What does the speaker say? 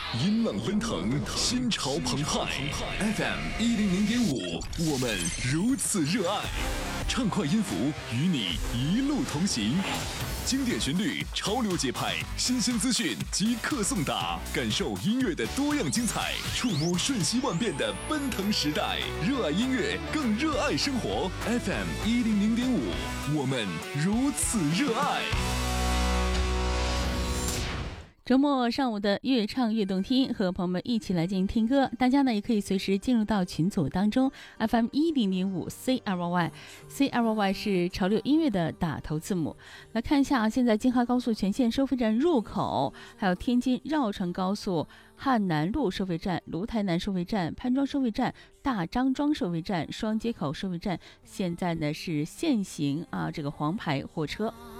音浪奔腾，心潮澎湃。FM100.5，我们如此热爱。畅快音符与你一路同行，经典旋律，潮流节拍，新鲜资讯即刻送达，感受音乐的多样精彩，触摸瞬息万变的奔腾时代。热爱音乐，更热爱生活。FM100.5，我们如此热爱。 周末上午的越唱越动听，和朋友们一起来进行听歌。大家呢也可以随时进入到群组当中 ，FM100.5 CRY 是潮流音乐的打头字母。来看一下现在京哈高速全线收费站入口，还有天津绕城高速汉南路收费站、芦台南收费站、潘庄收费站、大张庄收费站、双街口收费站，现在呢是限行这个黄牌货车。